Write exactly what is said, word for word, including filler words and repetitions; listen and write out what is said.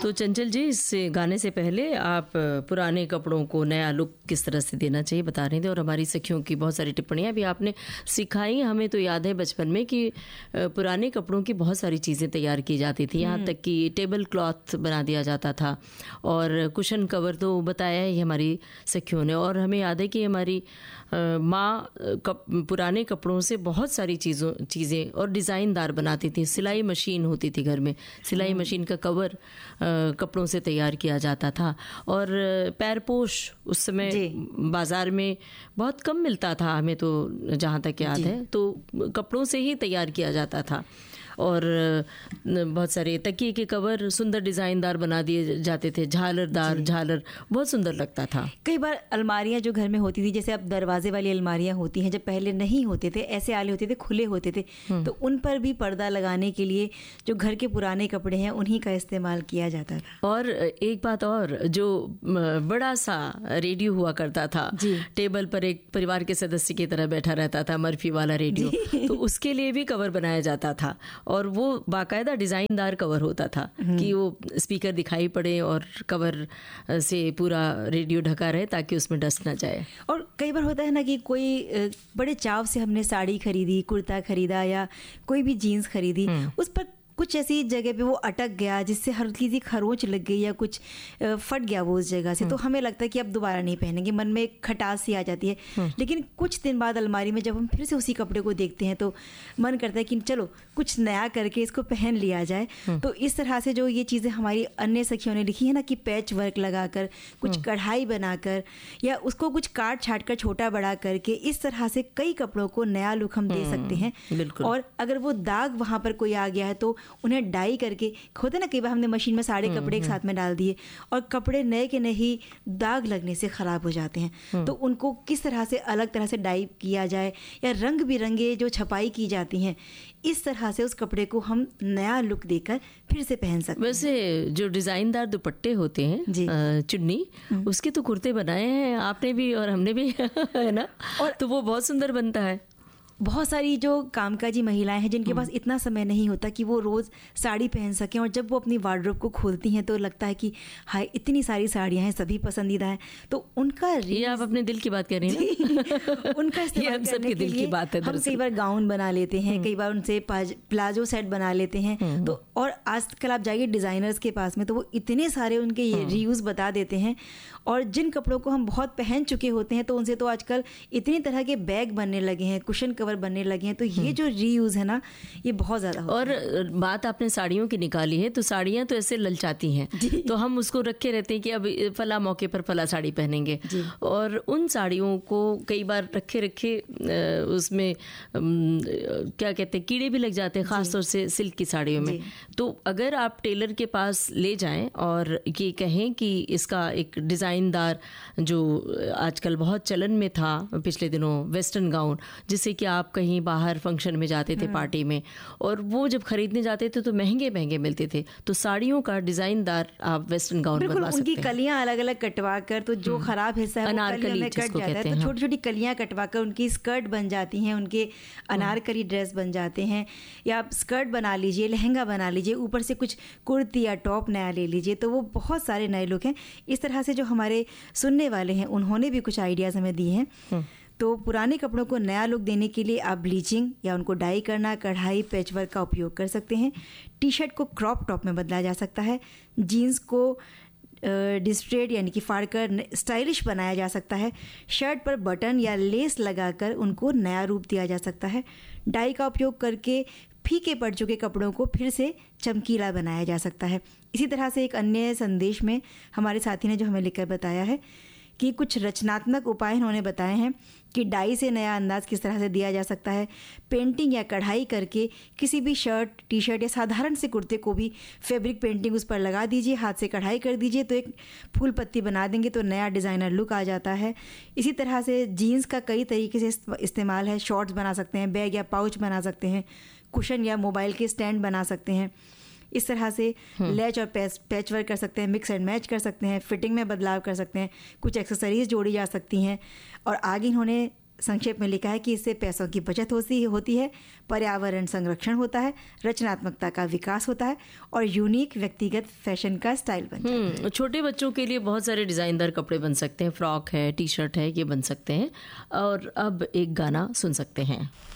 तो चंचल जी, इस गाने से पहले आप पुराने कपड़ों को नया लुक किस तरह से देना चाहिए बता रहे थे, और हमारी सखियों की बहुत सारी टिप्पणियां भी आपने सिखाई। हमें तो याद है बचपन में कि पुराने कपड़ों की बहुत सारी चीज़ें तैयार की जाती थी, यहाँ तक कि टेबल क्लॉथ बना दिया जाता था और कुशन कवर तो बताया ही हमारी सखियों ने। और हमें याद है कि हमारी माँ कप, पुराने कपड़ों से बहुत सारी चीज़ों चीज़ें और डिज़ाइनदार बनाती थी। सिलाई मशीन होती थी घर में, सिलाई मशीन का कवर आ, कपड़ों से तैयार किया जाता था। और पैरपोश उस समय बाज़ार में बहुत कम मिलता था, हमें तो जहाँ तक याद है, तो कपड़ों से ही तैयार किया जाता था। और बहुत सारे तकिए के कवर सुंदर डिज़ाइनदार बना दिए जाते थे, झालरदार झालर, बहुत सुंदर लगता था। कई बार अलमारियां जो घर में होती थी, जैसे अब दरवाजे वाली अलमारियां होती हैं, जब पहले नहीं होते थे, ऐसे आले होते थे, खुले होते थे, तो उन पर भी पर्दा लगाने के लिए जो घर के पुराने कपड़े हैं उन्हीं का इस्तेमाल किया जाता था। और एक बात और, जो बड़ा सा रेडियो हुआ करता था, टेबल पर एक परिवार के सदस्य की तरह बैठा रहता था, मर्फी वाला रेडियो, तो उसके लिए भी कवर बनाया जाता था और वो बाकायदा डिज़ाइनदार कवर होता था कि वो स्पीकर दिखाई पड़े और कवर से पूरा रेडियो ढका रहे ताकि उसमें डस्ट ना जाए। और कई बार होता है ना कि कोई बड़े चाव से हमने साड़ी खरीदी, कुर्ता खरीदा या कोई भी जीन्स खरीदी, उस पर कुछ ऐसी जगह पे वो अटक गया जिससे हल्की सी खरोंच लग गई या कुछ फट गया वो उस जगह से, तो हमें लगता है कि अब दोबारा नहीं पहनेंगे, मन में एक खटास सी आ जाती है। लेकिन कुछ दिन बाद अलमारी में जब हम फिर से उसी कपड़े को देखते हैं तो मन करता है कि चलो कुछ नया करके इसको पहन लिया जाए। तो इस तरह से जो ये चीज़ें हमारी अन्य सखियों ने लिखी है ना, कि पैच वर्क लगाकर, कुछ कढ़ाई बनाकर या उसको कुछ काट छाट कर छोटा बड़ा करके, इस तरह से कई कपड़ों को नया लुक हम दे सकते हैं। और अगर वो दाग वहाँ पर कोई आ गया है तो उन्हें डाई करके, होते ना कई बार हमने मशीन में सारे कपड़े एक साथ में डाल दिए और कपड़े नए के नए ही दाग लगने से ख़राब हो जाते हैं, तो उनको किस तरह से अलग तरह से डाई किया जाए या रंग बिरंगे जो छपाई की जाती हैं, इस तरह से उस कपड़े को हम नया लुक देकर फिर से पहन सकते हैं। वैसे जो डिज़ाइनदार दुपट्टे होते हैं, चुन्नी, उसके तो कुर्ते बनाए हैं आपने भी और हमने भी है ना, और तो वो बहुत सुंदर बनता है। बहुत सारी जो कामकाजी महिलाएं हैं जिनके पास इतना समय नहीं होता कि वो रोज़ साड़ी पहन सकें, और जब वो अपनी वार्डरोब को खोलती हैं तो लगता है कि हाय इतनी सारी साड़ियां हैं, सभी पसंदीदा हैं, तो उनका, ये आप अपने दिल की बात कर रही हैं, उनका इस्तेमाल करने के लिए बात है, हम कई बार गाउन बना लेते हैं, कई बार उनसे प्लाजो सेट बना लेते हैं। तो और आजकल आप जाइए डिज़ाइनर्स के पास में तो वो इतने सारे उनके ये रीयूज़ बता देते हैं, और जिन कपड़ों को हम बहुत पहन चुके होते हैं तो उनसे तो आजकल इतनी तरह के बैग बनने लगे हैं, कुशन कवर बनने लगे हैं, तो ये जो रीयूज़ है ना, ये बहुत ज़्यादा होता और है। बात आपने साड़ियों की निकाली है, तो साड़ियाँ तो ऐसे ललचाती हैं, तो हम उसको रखे रहते हैं कि अब फला मौके पर फला साड़ी पहनेंगे, और उन साड़ियों को कई बार रखे रखे उसमें क्या कहते हैं, कीड़े भी लग जाते हैं, ख़ासतौर से सिल्क की साड़ियों में। तो अगर आप टेलर के पास ले जाएं और ये कहें कि इसका एक डिज़ाइनदार, जो आजकल बहुत चलन में था पिछले दिनों, वेस्टर्न गाउन, जिससे कि आप कहीं बाहर फंक्शन में जाते थे, पार्टी में, और वो जब खरीदने जाते थे तो महंगे महंगे मिलते थे, तो साड़ियों का डिज़ाइनदार आप वेस्टर्न गाउन बनवा सकते हैं। उनकी कलियां अलग अलग कटवा कर, तो जो खराब हिस्सा है अनारकली में कट जाता है, तो छोटी छोटी कलियां कटवा कर उनकी स्कर्ट बन जाती हैं, उनके अनारकली ड्रेस बन जाते हैं। या आप स्कर्ट बना लीजिए, लहंगा बना लीजिए, ऊपर से कुछ कुर्ती या टॉप नया ले लीजिए, तो वो बहुत सारे नए लुक हैं। इस तरह से जो हमारे सुनने वाले हैं उन्होंने भी कुछ आइडियाज़ हमें दिए हैं। तो पुराने कपड़ों को नया लुक देने के लिए आप ब्लीचिंग या उनको डाई करना, कढ़ाई, पैचवर्क का उपयोग कर सकते हैं। टी शर्ट को क्रॉप टॉप में बदला जा सकता है। जीन्स को डिस्ट्रेड यानी कि फाड़कर स्टाइलिश बनाया जा सकता है। शर्ट पर बटन या लेस लगाकर उनको नया रूप दिया जा सकता है। डाई का उपयोग करके फीके पड़ चुके कपड़ों को फिर से चमकीला बनाया जा सकता है। इसी तरह से एक अन्य संदेश में हमारे साथी ने जो हमें लिखकर बताया है कि कुछ रचनात्मक उपाय उन्होंने बताए हैं कि डाई से नया अंदाज किस तरह से दिया जा सकता है। पेंटिंग या कढ़ाई करके किसी भी शर्ट, टी शर्ट या साधारण से कुर्ते को भी फैब्रिक पेंटिंग उस पर लगा दीजिए, हाथ से कढ़ाई कर दीजिए, तो एक फूल पत्ती बना देंगे तो नया डिज़ाइनर लुक आ जाता है। इसी तरह से जीन्स का कई तरीके से इस्तेमाल है। शॉर्ट्स बना सकते हैं, बैग या पाउच बना सकते हैं, कुशन या मोबाइल के स्टैंड बना सकते हैं। इस तरह से लैच और पैच पैच वर्क कर सकते हैं, मिक्स एंड मैच कर सकते हैं, फिटिंग में बदलाव कर सकते हैं, कुछ एक्सेसरीज जोड़ी जा सकती हैं। और आगे इन्होंने संक्षेप में लिखा है कि इससे पैसों की बचत होती होती है, पर्यावरण संरक्षण होता है, रचनात्मकता का विकास होता है और यूनिक व्यक्तिगत फैशन का स्टाइल बन जाता है। छोटे बच्चों के लिए बहुत सारे डिज़ाइनदार कपड़े बन सकते हैं, फ्रॉक है, टी शर्ट है, ये बन सकते हैं। और अब एक गाना सुन सकते हैं।